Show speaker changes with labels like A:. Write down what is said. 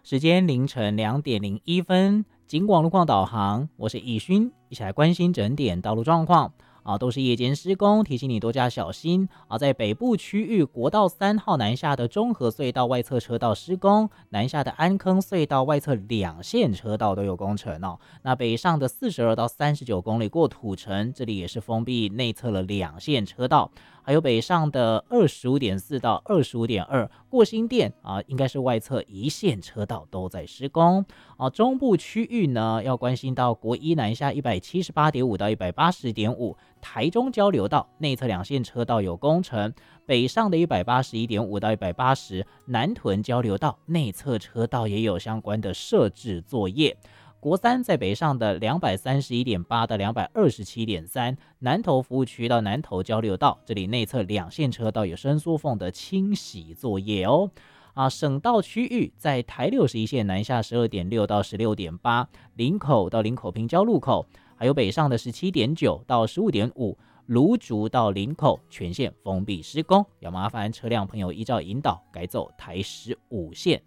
A: 时间凌晨2点01分，警广路况导航，我是易勋，一起来关心整点道路状况。都是夜间施工，提醒你多加小心。在北部区域，国道3号南下的中和隧道外侧车道施工，南下的安坑隧道外侧2线车道都有工程哦。那北上的42到39公里过土城，这里也是封闭内侧了2线车道。还有北上的25.4到25.2过新店应该是外侧1线车道都在施工。中部区域呢，要关心到国一南下178.5到180.5，台中交流道内侧2线车道有工程，北上的181.5到180，南屯交流道内侧车道也有相关的设置作业。国三在北上的231.8到227.3，南投服务区到南投交流道，这里内侧2线车道有伸缩缝的清洗作业哦。省道区域在台61线南下12.6到16.8，林口到林口平交路口，还有北上的17.9到15.5，芦竹到林口全线封闭施工，要麻烦车辆朋友依照引导改走台15线